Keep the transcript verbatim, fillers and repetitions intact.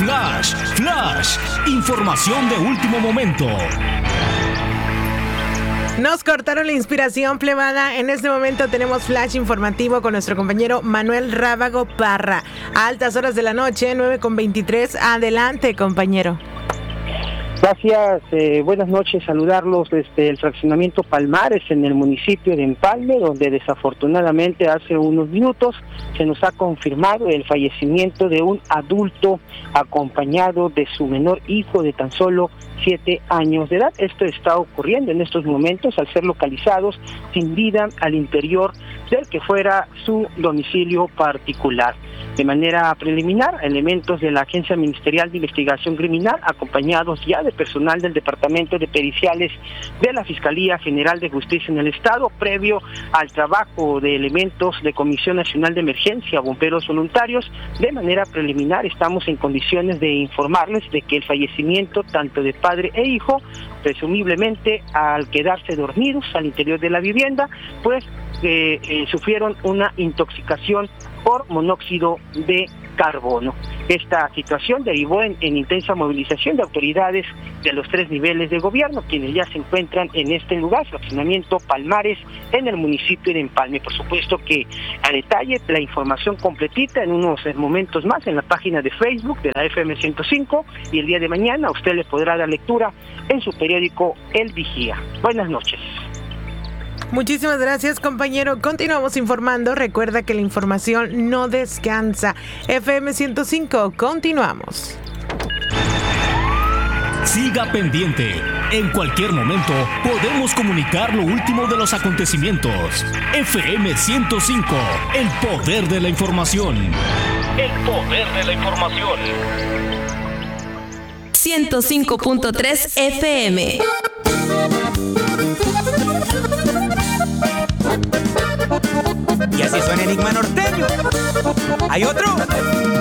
Flash, Flash, información de último momento. Nos cortaron la inspiración, plebada. En este momento tenemos flash informativo con nuestro compañero Manuel Rábago Parra. A altas horas de la noche, nueve con veintitrés. Adelante, compañero. Gracias, eh, buenas noches, saludarlos desde el fraccionamiento Palmares en el municipio de Empalme, donde desafortunadamente hace unos minutos se nos ha confirmado el fallecimiento de un adulto acompañado de su menor hijo de tan solo siete años de edad. Esto está ocurriendo en estos momentos al ser localizados sin vida al interior del que fuera su domicilio particular. De manera preliminar, elementos de la Agencia Ministerial de Investigación Criminal, acompañados ya de personal del Departamento de Periciales de la Fiscalía General de Justicia en el Estado, previo al trabajo de elementos de Comisión Nacional de Emergencia, bomberos voluntarios, de manera preliminar estamos en condiciones de informarles de que el fallecimiento tanto de padre e hijo, presumiblemente al quedarse dormidos al interior de la vivienda, pues eh, eh, sufrieron una intoxicación por monóxido de carbono. Esta situación derivó en, en intensa movilización de autoridades de los tres niveles de gobierno, quienes ya se encuentran en este lugar, fraccionamiento Palmares, en el municipio de Empalme. Por supuesto que a detalle la información completita en unos momentos más en la página de Facebook de la F M ciento cinco, y el día de mañana usted le podrá dar lectura en su periódico El Vigía. Buenas noches. Muchísimas gracias, compañero. Continuamos informando. Recuerda que la información no descansa. F M ciento cinco, continuamos. Siga pendiente. En cualquier momento podemos comunicar lo último de los acontecimientos. F M ciento cinco, el poder de la información. El poder de la información. ciento cinco punto tres F M. Y así suena Enigma Norteño. ¿Hay otro?